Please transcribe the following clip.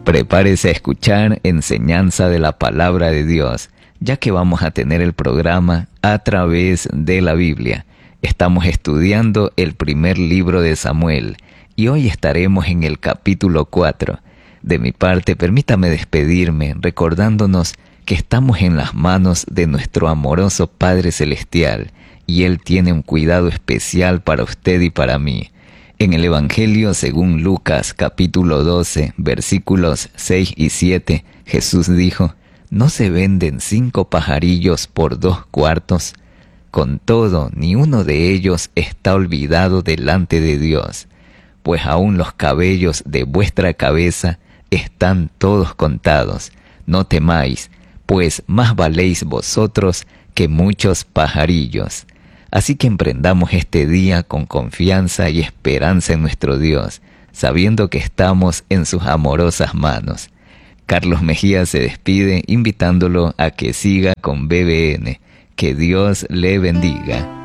Prepárese a escuchar enseñanza de la palabra de Dios, ya que vamos a tener el programa a través de la Biblia. Estamos estudiando el primer libro de Samuel y hoy estaremos en el capítulo 4. De mi parte, permítame despedirme recordándonos que estamos en las manos de nuestro amoroso Padre Celestial y Él tiene un cuidado especial para usted y para mí. En el Evangelio según Lucas capítulo 12, versículos 6 y 7, Jesús dijo: ¿No se venden 5 pajarillos por 2 cuartos? Con todo, ni uno de ellos está olvidado delante de Dios, pues aún los cabellos de vuestra cabeza están todos contados. No temáis, pues más valéis vosotros que muchos pajarillos. Así que emprendamos este día con confianza y esperanza en nuestro Dios, sabiendo que estamos en sus amorosas manos. Carlos Mejía se despide invitándolo a que siga con BBN. Que Dios le bendiga.